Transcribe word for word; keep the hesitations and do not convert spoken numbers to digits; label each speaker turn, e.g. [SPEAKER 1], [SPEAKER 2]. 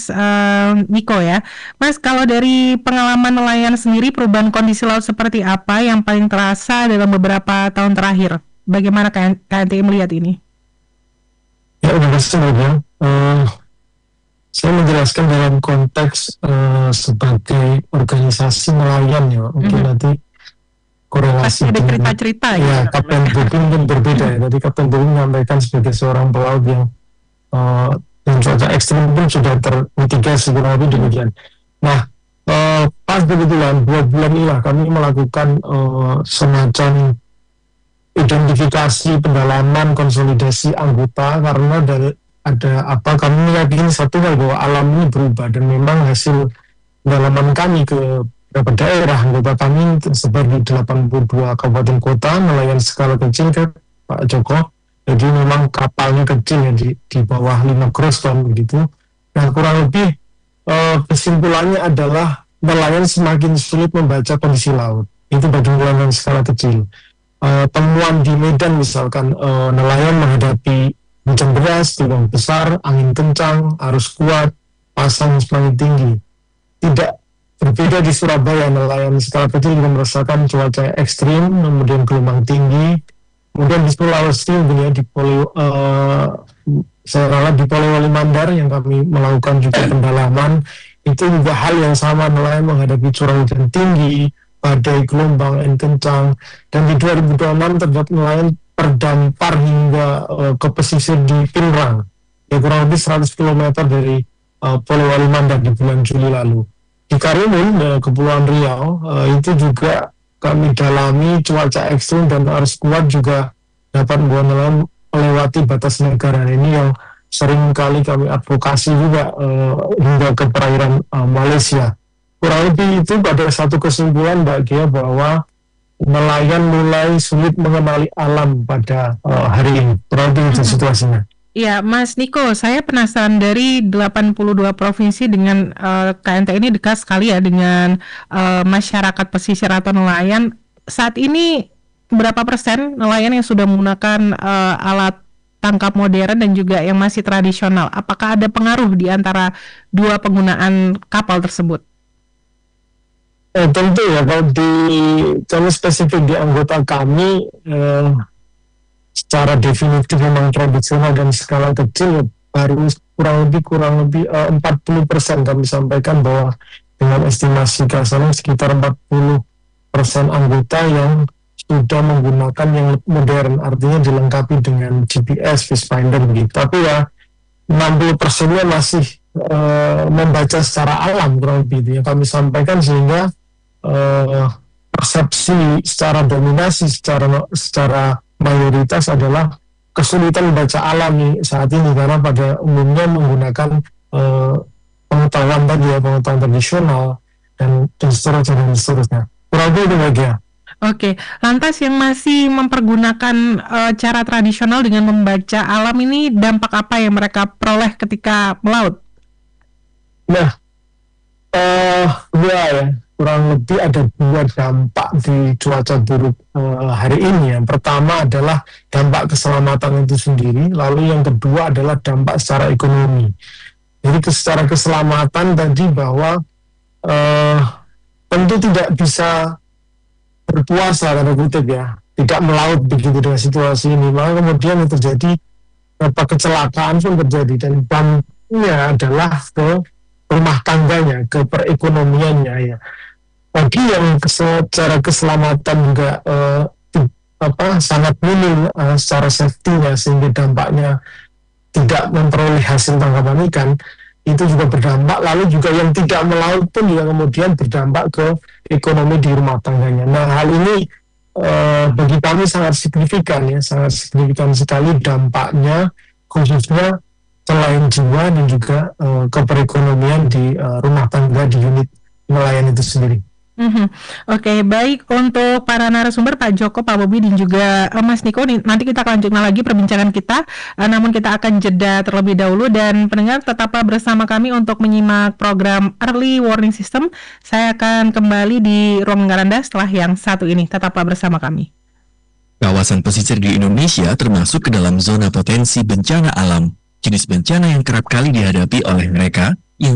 [SPEAKER 1] Mas uh, Niko ya. Mas, kalau dari pengalaman nelayan sendiri, perubahan kondisi laut seperti apa yang paling terasa dalam beberapa tahun terakhir? Bagaimana K N T I melihat ini?
[SPEAKER 2] Ya, terima kasih Nadia. Uh, saya menjelaskan dalam konteks uh, sebagai organisasi nelayan ya, mungkin mm-hmm. nanti korelasi
[SPEAKER 1] ada cerita-cerita
[SPEAKER 2] ya, ya Kapten Bobi mungkin berbeda ya. Tadi Kapten Bobi menyampaikan sebagai seorang pelaut yang uh, yang cuaca ekstrim pun sudah termitigasi kurang lebih demikian. Nah, uh, pas kebetulan dua bulan inilah kami melakukan uh, semacam identifikasi, pendalaman, konsolidasi anggota karena dari ada apa kami meyakini satu hal bahwa alam ini berubah dan memang hasil pendalaman kami ke beberapa daerah anggota kami tersebar di delapan puluh dua kabupaten kota nelayan skala kecil kan Pak Joko, jadi memang kapalnya kecil ya di, di bawah lima gross ton begitu. Nah kurang lebih eh, kesimpulannya adalah nelayan semakin sulit membaca kondisi laut itu bagi nelayan skala kecil. Uh, temuan di Medan misalkan uh, nelayan menghadapi hujan deras, gelombang besar, angin kencang, arus kuat, pasang semakin tinggi. Tidak berbeda di Surabaya, nelayan skala kecil juga merasakan cuaca ekstrim, kemudian gelombang tinggi. Kemudian di Sulawesi, ya, di Poli, uh, saya rasa di Polewali Mandar yang kami melakukan juga pendalaman, itu juga hal yang sama, nelayan menghadapi curah hujan tinggi, badai, gelombang, angin kencang, dan di dua ribu dua puluh enam terdapat nelayan terdampar hingga uh, ke pesisir di Pinrang, ya kurang lebih seratus kilometer dari uh, Polewali Mandar di bulan Juli lalu. Di Karimun, uh, Kepulauan Riau, uh, itu juga kami dalami cuaca ekstrim dan arus kuat juga dapat membuat nelayan melewati batas negara ini yang sering kali kami advokasi juga uh, hingga ke perairan uh, Malaysia. Kurang lebih itu pada satu kesimpulan Mbak Gia bahwa nelayan mulai sulit mengenali alam pada uh, hari ini. Kurang lebih itu situasinya.
[SPEAKER 1] Ya, Mas Niko, saya penasaran dari delapan puluh dua provinsi dengan uh, K N T I ini dekat sekali ya dengan uh, masyarakat pesisir atau nelayan. Saat ini berapa persen nelayan yang sudah menggunakan uh, alat tangkap modern dan juga yang masih tradisional? Apakah ada pengaruh di antara dua penggunaan kapal tersebut?
[SPEAKER 2] Eh, tentu ya, kalau di kami spesifik di anggota kami eh, secara definitif memang tradisional dan skala kecil ya, baru kurang lebih kurang lebih eh, empat puluh persen kami sampaikan bahwa dengan estimasi kasarnya sekitar empat puluh persen anggota yang sudah menggunakan yang modern, artinya dilengkapi dengan G P S, fish finder begitu. Tapi ya enam puluh persennya masih eh, membaca secara alam kurang lebih itu yang kami sampaikan sehingga Uh, persepsi secara dominasi secara secara mayoritas adalah kesulitan membaca alam nih saat ini karena pada umumnya menggunakan uh, pengetahuan tadi ya pengetahuan tradisional dan, dan seterusnya dan seterusnya. Kurang lebih itu bagian.
[SPEAKER 1] Oke, lantas yang masih mempergunakan uh, cara tradisional dengan membaca alam ini dampak apa yang mereka peroleh ketika melaut?
[SPEAKER 2] Nah, uh, ya ya. Kurang lebih ada dua dampak di cuaca buruk uh, hari ini. Yang pertama adalah dampak keselamatan itu sendiri, lalu yang kedua adalah dampak secara ekonomi. Jadi secara keselamatan tadi bahwa uh, tentu tidak bisa berpuasa karena kutip ya, tidak melaut begitu dengan situasi ini. Maka kemudian yang terjadi beberapa kecelakaan pun terjadi dan dampaknya adalah ke rumah tangganya, ke perekonomiannya ya. Bagi yang secara keselamatan juga uh, apa sangat minim uh, secara safety-nya sehingga dampaknya tidak memperoleh hasil tangkapan ikan, itu juga berdampak. Lalu juga yang tidak melaut pun juga kemudian berdampak ke ekonomi di rumah tangganya. Nah hal ini uh, bagi kami sangat signifikan ya, sangat signifikan sekali dampaknya khususnya selain jiwa dan juga uh, ke perekonomian di uh, rumah tangga di unit nelayan itu sendiri.
[SPEAKER 1] Mm-hmm. Oke, okay, baik untuk para narasumber Pak Joko, Pak Bobi dan juga uh, Mas Niko. Nanti kita akan lanjutkan lagi perbincangan kita. Uh, namun kita akan jeda terlebih dahulu dan pendengar tetaplah bersama kami untuk menyimak program Early Warning System. Saya akan kembali di ruang Garanda setelah yang satu ini. Tetaplah bersama kami.
[SPEAKER 3] Kawasan pesisir di Indonesia termasuk ke dalam zona potensi bencana alam. Jenis bencana yang kerap kali dihadapi oleh mereka